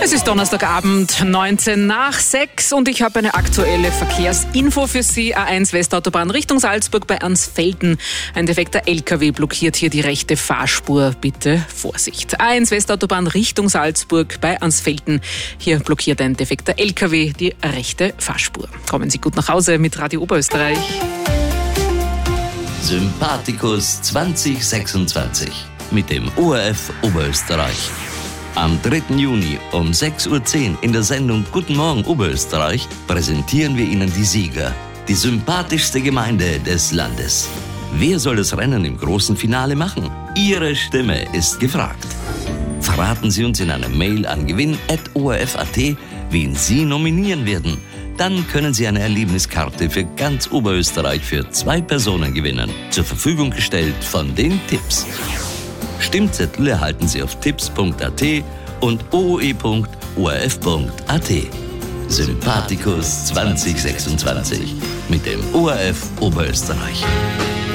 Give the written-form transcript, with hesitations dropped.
Es ist Donnerstagabend, 19 nach 6 und ich habe eine aktuelle Verkehrsinfo für Sie. A1 Westautobahn Richtung Salzburg bei Ansfelden. Ein defekter LKW blockiert hier die rechte Fahrspur. Bitte Vorsicht. A1 Westautobahn Richtung Salzburg bei Ansfelden. Hier blockiert ein defekter LKW die rechte Fahrspur. Kommen Sie gut nach Hause mit Radio Oberösterreich. Sympathikus 2026 mit dem ORF Oberösterreich. Am 3. Juni um 6.10 Uhr in der Sendung Guten Morgen Oberösterreich präsentieren wir Ihnen die Sieger, die sympathischste Gemeinde des Landes. Wer soll das Rennen im großen Finale machen? Ihre Stimme ist gefragt. Verraten Sie uns in einer Mail an gewinn@orf.at, wen Sie nominieren werden. Dann können Sie eine Erlebniskarte für ganz Oberösterreich für 2 Personen gewinnen. Zur Verfügung gestellt von den Tipps. Stimmzettel erhalten Sie auf tipps.at und ooe.orf.at. Sympathikus 2026 mit dem ORF Oberösterreich.